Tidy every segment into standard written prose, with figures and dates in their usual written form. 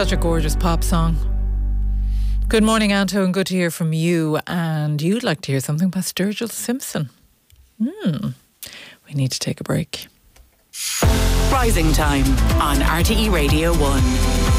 Such a gorgeous pop song. Good morning, Anto, and good to hear from you. And you'd like to hear something by Sturgill Simpson. We need to take a break. Rising Time on RTE Radio 1.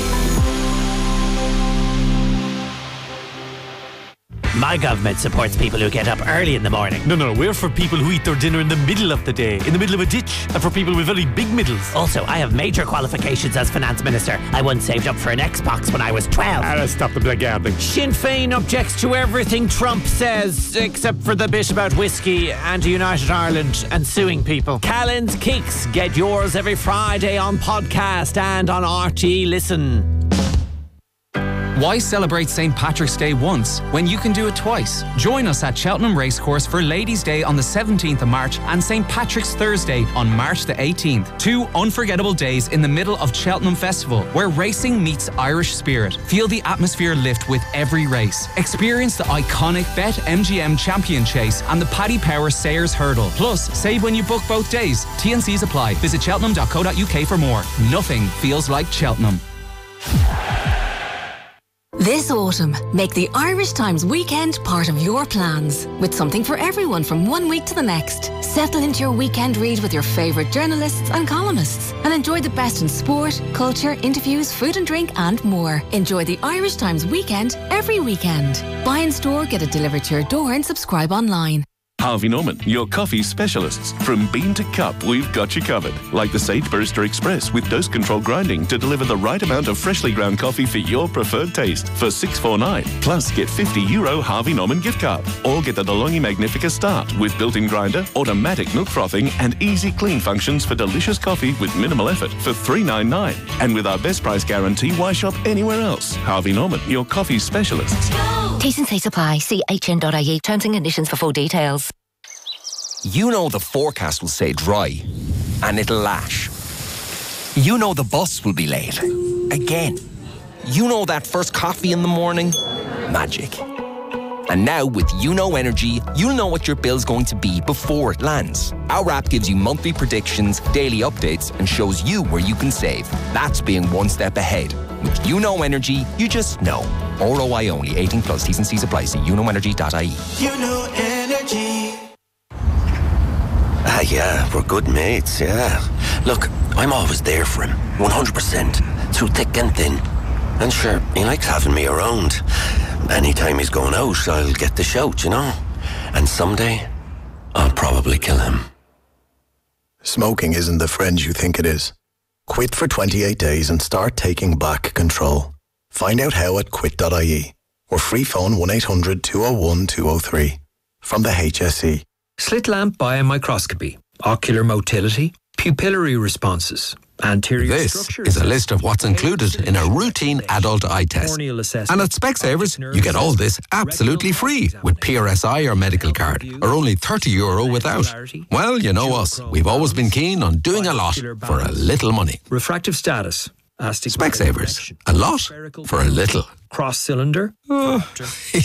My government supports people who get up early in the morning. No, we're for people who eat their dinner in the middle of the day, in the middle of a ditch, and for people with very big middles. Also, I have major qualifications as finance minister. I once saved up for an Xbox when I was 12. Stop the blackguarding. Sinn Féin objects to everything Trump says, except for the bit about whiskey and United Ireland and suing people. Callan's Kicks. Get yours every Friday on podcast and on RTE Listen. Why celebrate St. Patrick's Day once when you can do it twice? Join us at Cheltenham Racecourse for Ladies' Day on the 17th of March and St. Patrick's Thursday on March the 18th. 2 unforgettable days in the middle of Cheltenham Festival, where racing meets Irish spirit. Feel the atmosphere lift with every race. Experience the iconic Bet MGM Champion Chase and the Paddy Power Sayers Hurdle. Plus, save when you book both days. T&Cs apply. Visit cheltenham.co.uk for more. Nothing feels like Cheltenham. This autumn, make the Irish Times weekend part of your plans, with something for everyone from one week to the next. Settle into your weekend read with your favourite journalists and columnists, and enjoy the best in sport, culture, interviews, food and drink, and more. Enjoy the Irish Times weekend every weekend. Buy in store, get it delivered to your door, and subscribe online. Harvey Norman, your coffee specialists. From bean to cup, we've got you covered. Like the Sage Barista Express with dose control grinding to deliver the right amount of freshly ground coffee for your preferred taste for $6.49. Plus, get €50 Harvey Norman gift card. Or get the DeLonghi Magnifica Start with built-in grinder, automatic milk frothing, and easy clean functions for delicious coffee with minimal effort for $3.99. And with our best price guarantee, why shop anywhere else? Harvey Norman, your coffee specialists. T&Cs apply. See hn.ie. Terms and conditions for full details. You know the forecast will say dry, and it'll lash. You know the bus will be late. Again. You know that first coffee in the morning? Magic. And now with YouKnow Energy, you'll know what your bill's going to be before it lands. Our app gives you monthly predictions, daily updates, and shows you where you can save. That's being one step ahead. With YouKnow Energy, you just know. ROI only. 18 plus. T's and C's apply. See youknowenergy.ie. YouKnow Energy. Yeah, we're good mates, yeah. Look, I'm always there for him, 100%, through thick and thin. And sure, he likes having me around. Anytime he's going out, I'll get the shout, you know. And someday, I'll probably kill him. Smoking isn't the friend you think it is. Quit for 28 days and start taking back control. Find out how at quit.ie or free phone 1-800-201-203 from the HSE. Slit lamp biomicroscopy, ocular motility, pupillary responses, anterior This is a list of what's included in a routine adult eye test. And at Specsavers, you get all this absolutely free with PRSI or medical card, or only €30 without. Well, you know us. We've always been keen on doing a lot for a little money. Refractive status. Specsavers. A lot for a little. Cross cylinder.